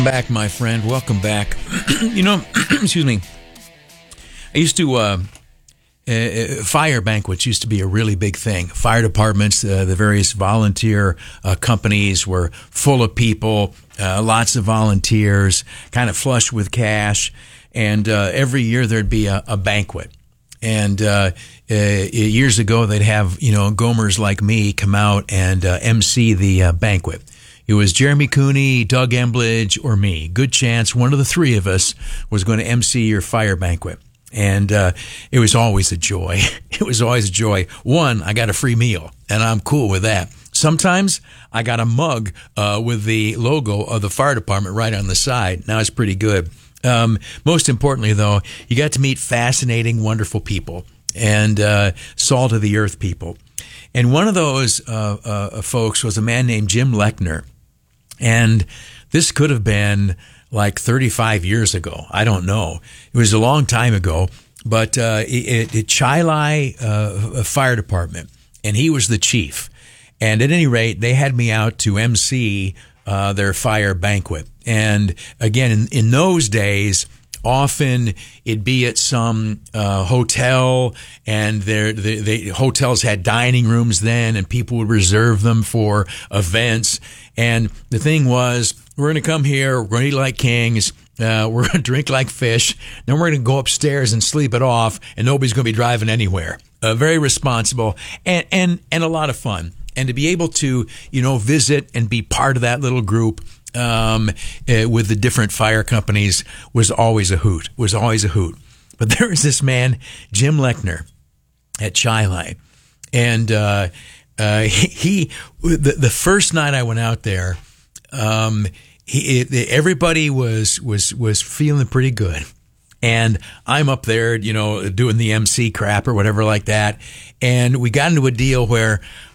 Back, my friend. Welcome back. Excuse me. I used to, fire banquets used to be a really big thing. Fire departments, the various volunteer companies were full of people, lots of volunteers, kind of flush with cash. And every year there'd be a banquet. And years ago, they'd have, Gomers like me come out and MC the banquet. It was Jeremy Cooney, Doug Embledge, or me. Good chance one of the three of us was going to MC your fire banquet. And it was always a joy. It was always a joy. One, I got a free meal, and I'm cool with that. Sometimes I got a mug with the logo of the fire department right on the side. Now it's pretty good. Most importantly, though, you got to meet fascinating, wonderful people and salt of the earth people. And one of those folks was a man named Jim Lechner. And this could have been like 35 years ago. I don't know. It was a long time ago. But Chilai Fire Department, and he was the chief. And at any rate, they had me out to MC their fire banquet. And again, in those days, often it'd be at some hotel, and the hotels had dining rooms then, and people would reserve them for events. And the thing was, we're going to come here, we're going to eat like kings, we're going to drink like fish, then we're going to go upstairs and sleep it off, and nobody's going to be driving anywhere. Very responsible and a lot of fun. And to be able to, visit and be part of that little group with the different fire companies was always a hoot. But there was this man, Jim Lechner, at Chilai, and the first night I went out there, everybody was feeling pretty good. And I'm up there, doing the MC crap or whatever like that. And we got into a deal where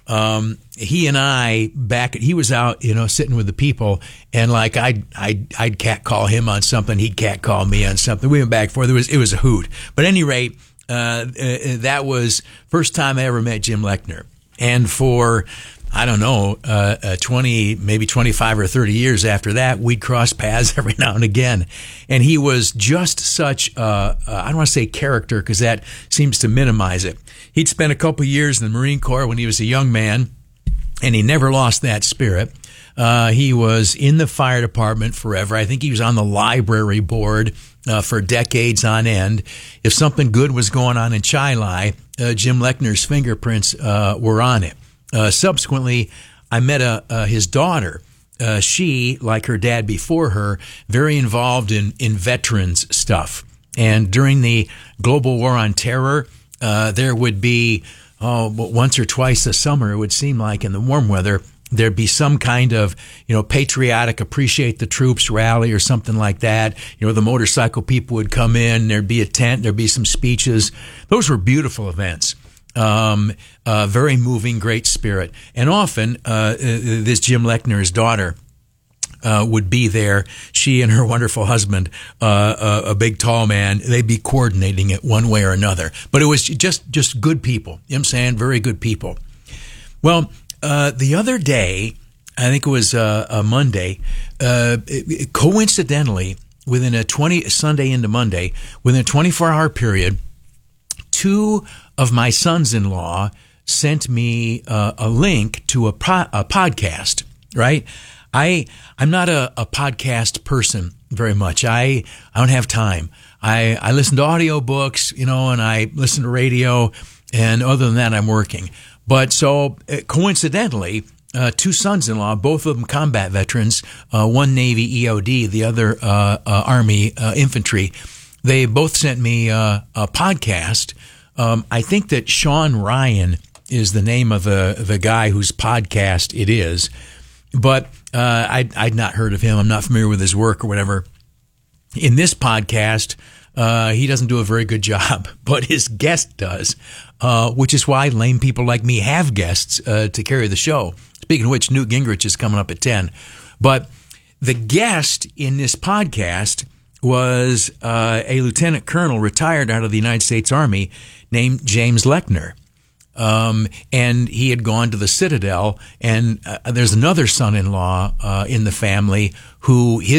he and I he was out, sitting with the people, and like I'd catcall him on something, he'd catcall me on something. We went back and forth. It was a hoot. But at any rate, that was first time I ever met Jim Lechner. And for, I don't know, 20, maybe 25 or 30 years after that, we'd cross paths every now and again. And he was just such, I don't want to say character, because that seems to minimize it. He'd spent a couple years in the Marine Corps when he was a young man, and he never lost that spirit. He was in the fire department forever. I think he was on the library board for decades on end. If something good was going on in Chilai, Jim Lechner's fingerprints were on it. Subsequently, I met his daughter. She, like her dad before her, very involved in veterans stuff. And during the global war on terror, there would be, once or twice a summer, it would seem like, in the warm weather, there'd be some kind of, patriotic appreciate the troops rally or something like that. The motorcycle people would come in, there'd be a tent, there'd be some speeches. Those were beautiful events. Very moving, great spirit. And often, this Jim Lechner's daughter would be there. She and her wonderful husband, a big tall man, they'd be coordinating it one way or another. But it was just good people. You know what I'm saying? Very good people. Well, the other day, I think it was a Monday, coincidentally, Sunday into Monday, within a 24-hour period, two of my sons-in-law sent me a link to a podcast, right? I'm not a podcast person very much. I don't have time. I listen to audiobooks, and I listen to radio, and other than that, I'm working. But so coincidentally, two sons-in-law, both of them combat veterans, one Navy EOD, the other Army infantry, they both sent me a podcast. I think that Sean Ryan is the name of the guy whose podcast it is, but I'd not heard of him. I'm not familiar with his work or whatever. In this podcast, he doesn't do a very good job, but his guest does, which is why lame people like me have guests to carry the show. Speaking of which, Newt Gingrich is coming up at 10. But the guest in this podcast was a lieutenant colonel retired out of the United States Army named James Lechner. And he had gone to the Citadel, and there's another son-in-law in the family who